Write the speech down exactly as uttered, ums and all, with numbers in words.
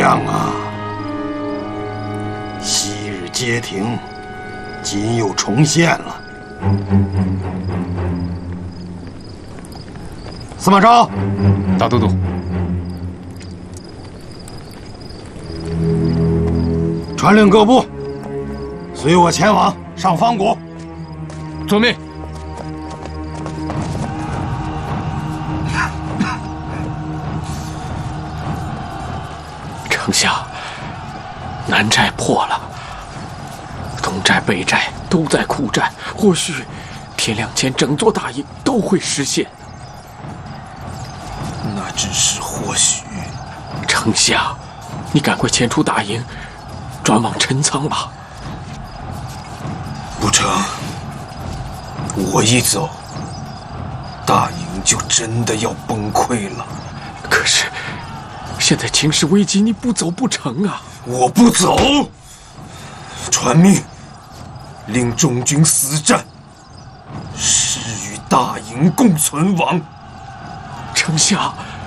将啊，昔日街亭，今又重现了。司马昭， 大都督， 传令各部，随我前往上方谷。 遵命。 丞相，南寨破了，东寨、北寨都在苦战，或许天亮前整座大营都会失陷。 那只是或许。 丞相，你赶快迁出大营，转往陈仓吧。 不成，我一走，大营就真的要崩溃了。 可是现在情势危急，你不走不成啊！ 我不走，传命，令众军死战，誓与大营共存亡。 丞相。